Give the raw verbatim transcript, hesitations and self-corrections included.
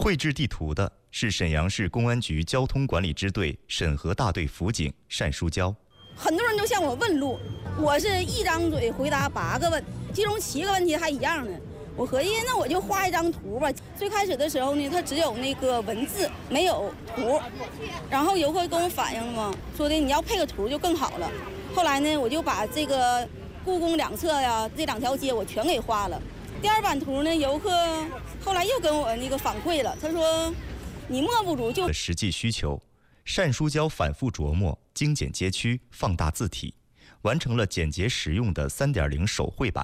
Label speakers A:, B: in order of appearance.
A: 绘制地图的是沈阳市公安局交通管理支队审核大队辅警单淑娇。
B: 很多人都向我问路，我是一张嘴回答八个问，其中七个问题还一样呢。我合计那我就画一张图吧。最开始的时候呢，它只有那个文字，没有图。然后游客跟我反映了嘛，说的你要配个图就更好了。后来呢，我就把这个故宫两侧呀这两条街我全给画了。第二版图呢，游客后来又跟我那个反馈了，他说你莫不如就
A: 实际需求。单淑娇反复琢磨，精简街区，放大字体，完成了简洁实用的 三点零 手绘版。